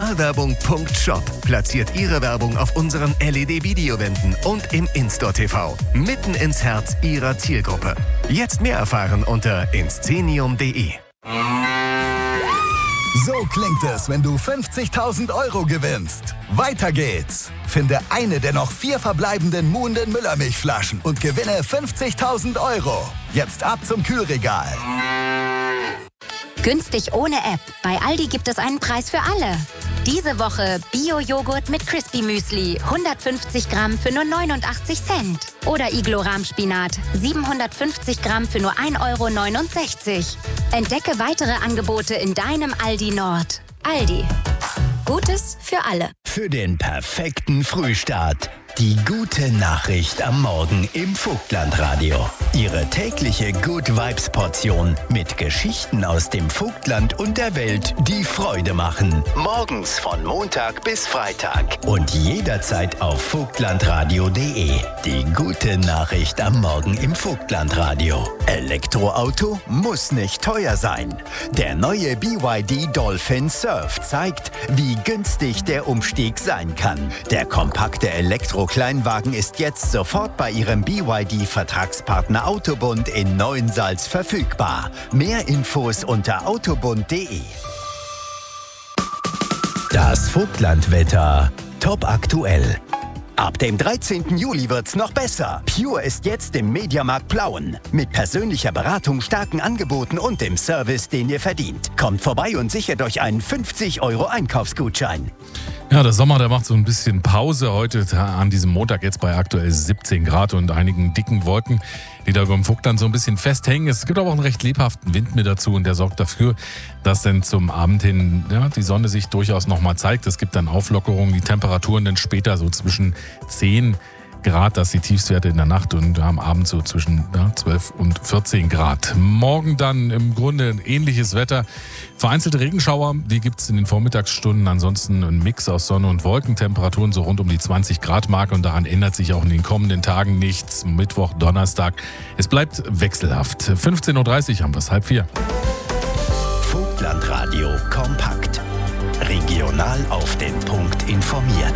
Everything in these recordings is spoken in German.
Digitalwerbung.shop platziert Ihre Werbung auf unseren LED-Videowänden und im In-Store TV. Mitten ins Herz Ihrer Zielgruppe. Jetzt mehr erfahren unter inscenium.de. So klingt es, wenn du 50.000 Euro gewinnst. Weiter geht's. Finde eine der noch 4 verbleibenden Muhnden Müllermilchflaschen und gewinne 50.000 Euro. Jetzt ab zum Kühlregal. Günstig ohne App. Bei Aldi gibt es einen Preis für alle. Diese Woche Bio-Joghurt mit Crispy Müsli, 150 Gramm für nur 89 Cent. Oder Iglo-Rahmspinat, 750 Gramm für nur 1,69 Euro. Entdecke weitere Angebote in deinem Aldi Nord. Aldi. Gutes für alle. Für den perfekten Frühstart. Die gute Nachricht am Morgen im Vogtlandradio. Ihre tägliche Good Vibes Portion mit Geschichten aus dem Vogtland und der Welt, die Freude machen. Morgens von Montag bis Freitag und jederzeit auf vogtlandradio.de. Die gute Nachricht am Morgen im Vogtlandradio. Elektroauto muss nicht teuer sein. Der neue BYD Dolphin Surf zeigt, wie günstig der Umstieg sein kann. Der kompakte Elektrokleinwagen ist jetzt sofort bei Ihrem BYD-Vertragspartner Autobund in Neuensalz verfügbar. Mehr Infos unter autobund.de. Das Vogtlandwetter top aktuell. Ab dem 13. Juli wird's noch besser. Pure ist jetzt im Mediamarkt Plauen. Mit persönlicher Beratung, starken Angeboten und dem Service, den ihr verdient. Kommt vorbei und sichert euch einen 50 € Einkaufsgutschein. Ja, der Sommer, der macht so ein bisschen Pause heute an diesem Montag jetzt bei aktuell 17 Grad und einigen dicken Wolken, die da über dem Vogtland so ein bisschen festhängen. Es gibt aber auch einen recht lebhaften Wind mit dazu und der sorgt dafür, dass dann zum Abend hin die Sonne sich durchaus nochmal zeigt. Es gibt dann Auflockerungen, die Temperaturen dann später so zwischen 10 Grad, das sind die Tiefstwerte in der Nacht und am Abend so zwischen 12 und 14 Grad. Morgen dann im Grunde ein ähnliches Wetter. Vereinzelte Regenschauer, die gibt es in den Vormittagsstunden. Ansonsten ein Mix aus Sonne und Wolken. Temperaturen so rund um die 20 Grad Marke und daran ändert sich auch in den kommenden Tagen nichts. Mittwoch, Donnerstag. Es bleibt wechselhaft. 15.30 Uhr haben wir es, 3:30. Vogtlandradio kompakt. Regional auf den Punkt informiert.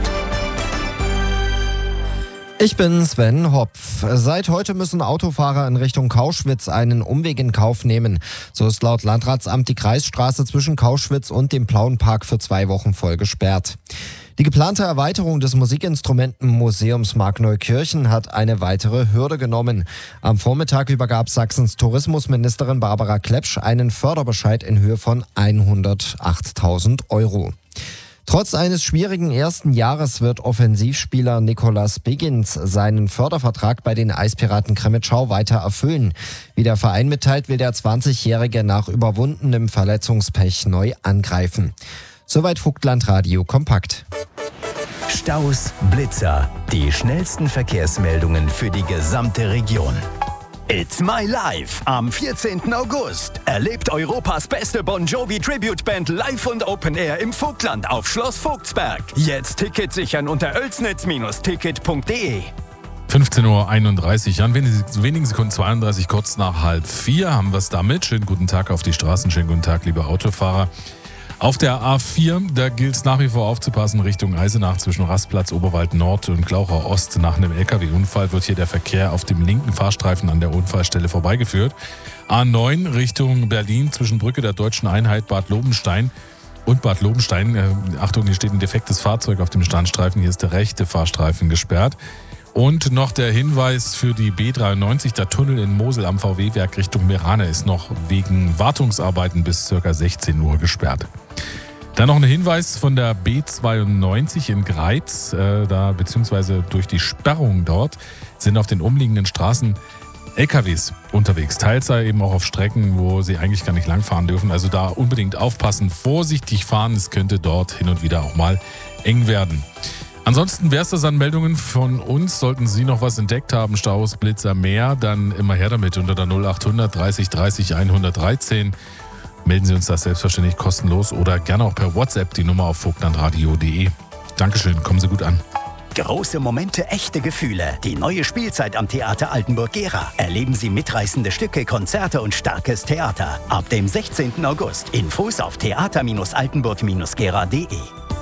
Ich bin Sven Hopf. Seit heute müssen Autofahrer in Richtung Kauschwitz einen Umweg in Kauf nehmen. So ist laut Landratsamt die Kreisstraße zwischen Kauschwitz und dem Blauen Park für 2 Wochen voll gesperrt. Die geplante Erweiterung des Musikinstrumentenmuseums Markneukirchen hat eine weitere Hürde genommen. Am Vormittag übergab Sachsens Tourismusministerin Barbara Klepsch einen Förderbescheid in Höhe von 108.000 €. Trotz eines schwierigen ersten Jahres wird Offensivspieler Nicolas Biggins seinen Fördervertrag bei den Eispiraten Crimmitschau weiter erfüllen. Wie der Verein mitteilt, will der 20-Jährige nach überwundenem Verletzungspech neu angreifen. Soweit Vogtlandradio kompakt. Staus, Blitzer, die schnellsten Verkehrsmeldungen für die gesamte Region. It's My Life am 14. August. Erlebt Europas beste Bon Jovi Tribute Band live und Open Air im Vogtland auf Schloss Vogtsberg. Jetzt Ticket sichern unter oelsnitz-ticket.de. 15.31 Uhr, an wenigen Sekunden 32, kurz nach 3:30 haben wir es damit. Schönen guten Tag auf die Straßen, schönen guten Tag, liebe Autofahrer. Auf der A4, da gilt es nach wie vor aufzupassen, Richtung Eisenach zwischen Rastplatz Oberwald Nord und Glauchau Ost. Nach einem LKW-Unfall wird hier der Verkehr auf dem linken Fahrstreifen an der Unfallstelle vorbeigeführt. A9 Richtung Berlin zwischen Brücke der Deutschen Einheit Bad Lobenstein und Bad Lobenstein. Achtung, hier steht ein defektes Fahrzeug auf dem Standstreifen. Hier ist der rechte Fahrstreifen gesperrt. Und noch der Hinweis für die B93, der Tunnel in Mosel am VW-Werk Richtung Meerane ist noch wegen Wartungsarbeiten bis ca. 16 Uhr gesperrt. Dann noch ein Hinweis von der B92 in Greiz, beziehungsweise durch die Sperrung dort sind auf den umliegenden Straßen LKWs unterwegs. Teils eben auch auf Strecken, wo sie eigentlich gar nicht langfahren dürfen. Also da unbedingt aufpassen, vorsichtig fahren, es könnte dort hin und wieder auch mal eng werden. Ansonsten wäre es das an Meldungen von uns. Sollten Sie noch was entdeckt haben, Staus, Blitzer, mehr, dann immer her damit unter der 0800 30 30 113. Melden Sie uns das selbstverständlich kostenlos oder gerne auch per WhatsApp die Nummer auf vogtlandradio.de. Dankeschön, kommen Sie gut an. Große Momente, echte Gefühle. Die neue Spielzeit am Theater Altenburg-Gera. Erleben Sie mitreißende Stücke, Konzerte und starkes Theater. Ab dem 16. August. Infos auf theater-altenburg-gera.de.